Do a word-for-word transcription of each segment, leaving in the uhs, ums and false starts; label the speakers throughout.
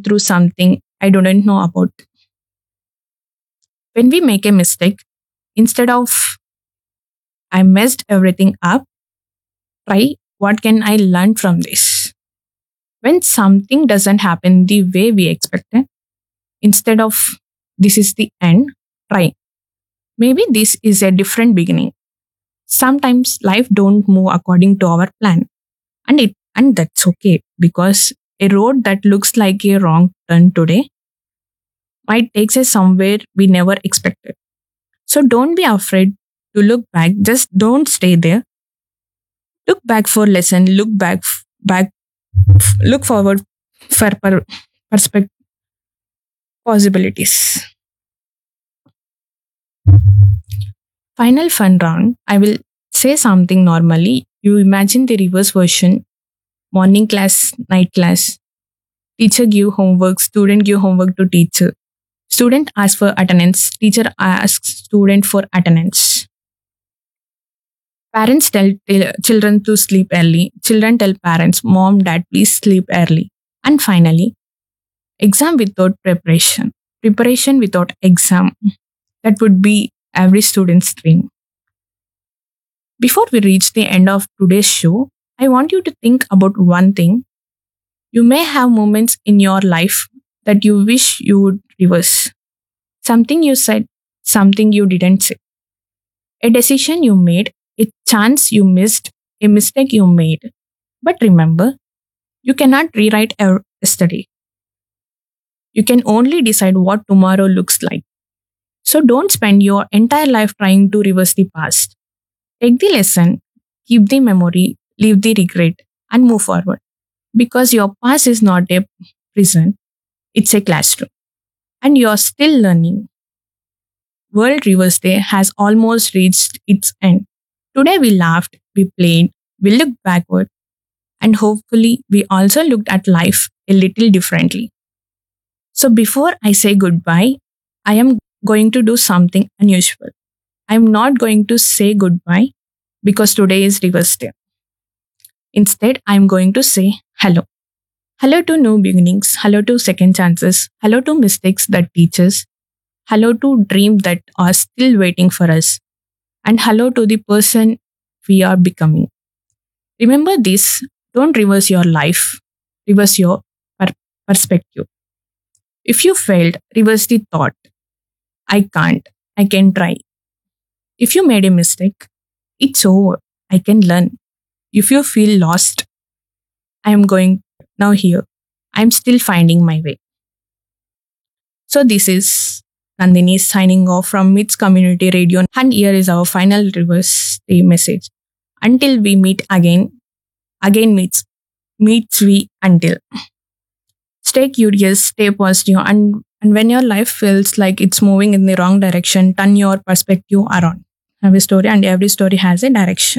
Speaker 1: through something I didn't know about. When we make a mistake, instead of I messed everything up, try what can I learn from this? When something doesn't happen the way we expected, instead of this is the end, try. Maybe this is a different beginning. Sometimes life don't move according to our plan. And it and that's okay because a road that looks like a wrong turn today might take us somewhere we never expected. So don't be afraid to look back. Just don't stay there. Look back for lesson. Look back, back. Look forward for per, perspective possibilities. Final fun round. I will say something normally. You imagine the reverse version. Morning class, night class. Teacher give homework. Student give homework to teacher. Student asks for attendance. Teacher asks student for attendance. Parents tell tell children to sleep early. Children tell parents, mom, dad, please sleep early. And finally, exam without preparation. Preparation without exam. That would be every student's dream. Before we reach the end of today's show, I want you to think about one thing. You may have moments in your life that you wish you would reverse. Something you said, something you didn't say. A decision you made, a chance you missed, a mistake you made. But remember, you cannot rewrite your yesterday. You can only decide what tomorrow looks like. So don't spend your entire life trying to reverse the past. Take the lesson, keep the memory, leave the regret, and move forward. Because your past is not a prison, it's a classroom. And you're still learning. World Reverse Day has almost reached its end. Today we laughed, we played, we looked backward, and hopefully we also looked at life a little differently. So before I say goodbye, I am going to do something unusual. I'm not going to say goodbye because today is Reverse Day. Instead, I'm going to say hello. Hello to new beginnings. Hello to second chances. Hello to mistakes that teach us. Hello to dreams that are still waiting for us. And hello to the person we are becoming. Remember this, don't reverse your life. Reverse your per- perspective. If you failed, reverse the thought. I can't. I can try. If you made a mistake, it's over. I can learn. If you feel lost, I am going now here. I'm still finding my way. So this is Nandini signing off from Myths Community Radio. And here is our final reverse day message. Until we meet again, again meets, meets we until. Stay curious, stay positive, and, and when your life feels like it's moving in the wrong direction, turn your perspective around. Have a story, and every story has a direction.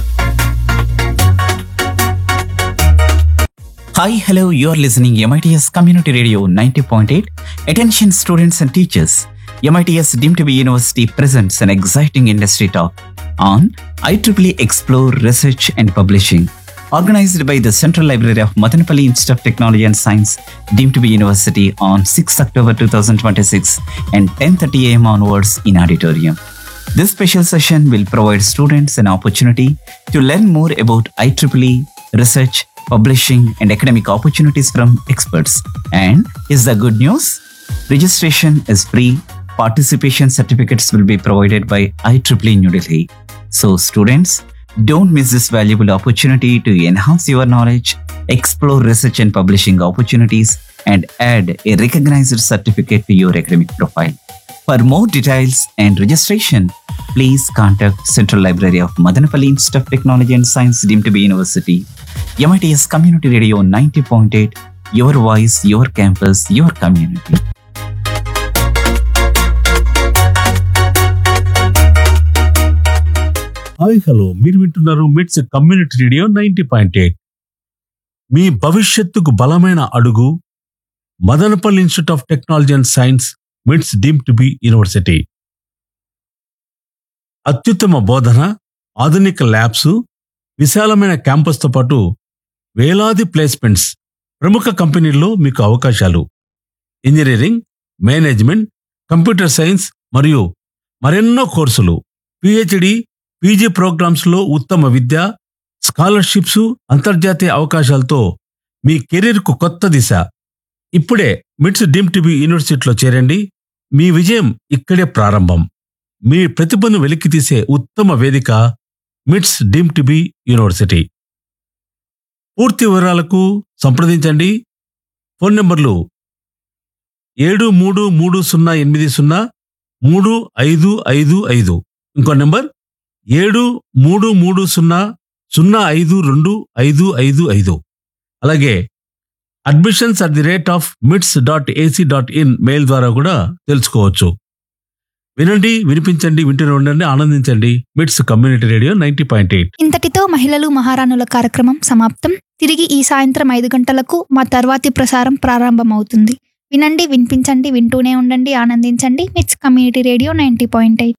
Speaker 2: Hi, hello, you are listening M I T S Community Radio ninety point eight. Attention students and teachers. M I T S Deemed to be University presents an exciting industry talk on I triple E Explore Research and Publishing, organized by the Central Library of Madanapalli Institute of Technology and Science, Deemed to be University on sixth October twenty twenty-six and ten thirty a.m. onwards in auditorium. This special session will provide students an opportunity to learn more about I triple E, research, publishing, and academic opportunities from experts. And is the good news? Registration is free. Participation certificates will be provided by I triple E New Delhi. So students, don't miss this valuable opportunity to enhance your knowledge, explore research and publishing opportunities, and add a recognized certificate to your academic profile. For more details and registration, please contact Central Library of Madanapalli Institute of Technology and Science, Deemed to be University. M I T S Community Radio ninety point eight, your voice, your campus, your community.
Speaker 3: Hi hello మీరు వింటున్నారు మిట్స్ community radio ninety point eight. మీ భవిష్యత్తుకు బలమైన అడుగు Madanapalle institute of technology and science, మిట్స్ deemed to be university. అత్యుత్తమ బోధన, ఆధునిక ల్యాబ్స్, విశాలమైన క్యాంపస్తో పాటు వేలాది ప్లేస్మెంట్స్ ప్రముఖ కంపెనీల్లో మీకు అవకాశాలు. ఇంజనీరింగ్, మేనేజ్మెంట్, కంప్యూటర్ సైన్స్ మరియు మరెన్నో కోర్సులు, పిహెచ్డి, పీజీ ప్రోగ్రామ్స్లో ఉత్తమ విద్య, స్కాలర్షిప్స్, అంతర్జాతీయ అవకాశాలతో మీ కెరీర్కు కొత్త దిశ. ఇప్పుడే మిట్స్ డీమ్ టు బి యూనివర్సిటీలో చేరండి. మీ విజయం ఇక్కడే ప్రారంభం. మీ ప్రతిభను వెలికితీసే ఉత్తమ వేదిక మిట్స్ డీమ్ టు బి యూనివర్సిటీ. పూర్తి వివరాలకు సంప్రదించండి. ఫోన్ నంబర్లు ఏడు మూడు మూడు సున్నా ఎనిమిది సున్నా మూడు ఐదు ఐదు ఐదు. ఇంకో నెంబర్ ఏడు మూడు మూడు సున్నా సున్నా ఐదు రెండు ఐదు ఐదు ఐదు. అలాగే admissions at the rate of మిట్స్ dot AC dot in mail ద్వారా కూడా తెలుసుకోవచ్చు. వినండి, వినిపించండి, వింటూనే ఉండండి, ఆనందించండి. మిట్స్ community radio ninety point eight.
Speaker 4: ఇంతటితో మహిళలు మహారాణుల కార్యక్రమం సమాప్తం. తిరిగి ఈ సాయంత్రం ఐదు గంటలకు మా తర్వాతి ప్రసారం ప్రారంభమవుతుంది. వినండి, వినిపించండి, వింటూనే ఉండండి, ఆనందించండి. మిట్స్ community radio ninety point eight.